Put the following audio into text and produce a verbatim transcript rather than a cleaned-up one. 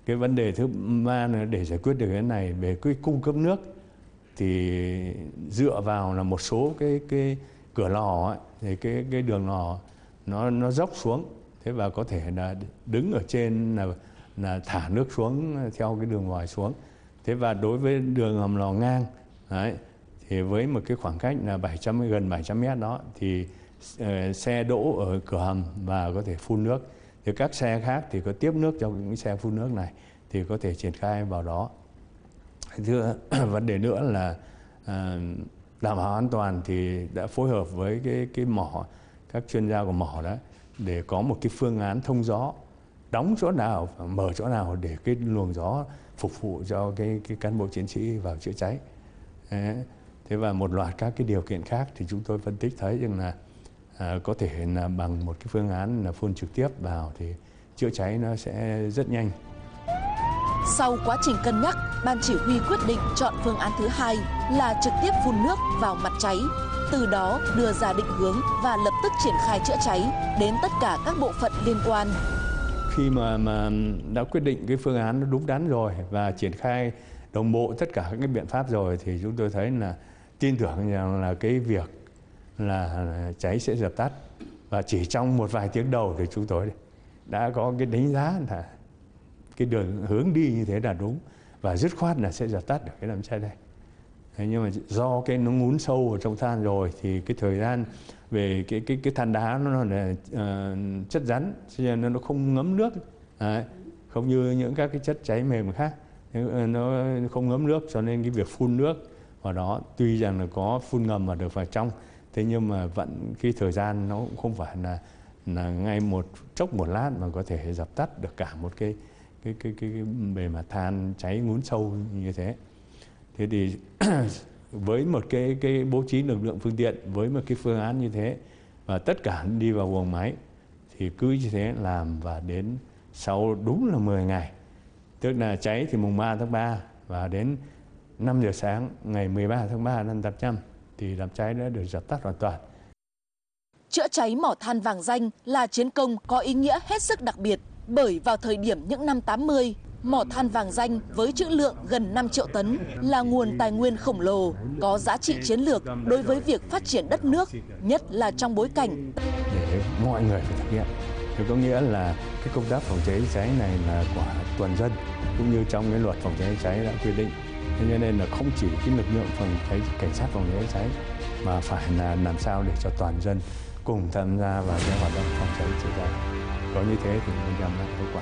Cái vấn đề thứ ba là để giải quyết được cái này về cái cung cấp nước thì dựa vào là một số cái cái cửa lò ấy, thì cái cái đường lò nó nó dốc xuống, thế và có thể là đứng ở trên là là thả nước xuống theo cái đường vòi xuống. Thế và đối với đường hầm lò ngang đấy, thì với một cái khoảng cách là bảy trăm gần bảy trăm mét đó thì uh, xe đỗ ở cửa hầm và có thể phun nước. Thì các xe khác thì có tiếp nước cho những xe phun nước này thì có thể triển khai vào đó. Thứ vấn đề nữa là uh, đảm bảo an toàn thì đã phối hợp với cái cái mỏ, các chuyên gia của mỏ đó để có một cái phương án thông gió, đóng chỗ nào và mở chỗ nào để cái luồng gió phục vụ cho cái cái cán bộ chiến sĩ vào chữa cháy. Đấy. Thế và một loạt các cái điều kiện khác thì chúng tôi phân tích thấy rằng là à, có thể là bằng một cái phương án là phun trực tiếp vào thì chữa cháy nó sẽ rất nhanh. Sau quá trình cân nhắc, Ban chỉ huy quyết định chọn phương án thứ hai là trực tiếp phun nước vào mặt cháy, từ đó đưa ra định hướng và lập tức triển khai chữa cháy đến tất cả các bộ phận liên quan. Khi mà, mà đã quyết định cái phương án nó đúng đắn rồi và triển khai đồng bộ tất cả các cái biện pháp rồi thì chúng tôi thấy là tin tưởng rằng là cái việc là cháy sẽ dập tắt, và chỉ trong một vài tiếng đầu thì chúng tôi đã có cái đánh giá là cái đường hướng đi như thế là đúng và dứt khoát là sẽ dập tắt được cái đám cháy này. Thế nhưng mà do cái nó ngún sâu ở trong than rồi thì cái thời gian về cái cái cái than đá nó là uh, chất rắn cho nên nó không ngấm nước. Đấy. Không như những các cái chất cháy mềm khác, nó không ngấm nước cho nên cái việc phun nước vào đó tuy rằng là có phun ngầm mà được vào trong, thế nhưng mà vẫn cái thời gian nó cũng không phải là là ngay một chốc một lát mà có thể dập tắt được cả một cái cái cái cái, cái bề mặt than cháy ngún sâu như thế. Thế thì với một cái cái bố trí lực lượng phương tiện, với một cái phương án như thế và tất cả đi vào guồng máy thì cứ như thế làm, và đến sau đúng là mười ngày, tức là cháy thì mùng ba tháng ba và đến năm giờ sáng ngày mười ba tháng ba năm tám trăm thì đám cháy đã được dập tắt hoàn toàn. Chữa cháy mỏ than Vàng Danh là chiến công có ý nghĩa hết sức đặc biệt, bởi vào thời điểm những năm tám mươi, mỏ than Vàng Danh với trữ lượng gần năm triệu tấn là nguồn tài nguyên khổng lồ, có giá trị chiến lược đối với việc phát triển đất nước, nhất là trong bối cảnh để mọi người phải thực hiện. Thì có nghĩa là cái công tác phòng cháy cháy này là của toàn dân, cũng như trong cái luật phòng cháy cháy đã quy định. Thế cho nên là không chỉ cái lực lượng phòng cháy cảnh sát phòng cháy cháy mà phải là làm sao để cho toàn dân cùng tham gia vào cái hoạt động phòng cháy chữa cháy. Có như thế thì mới đem lại hiệu quả.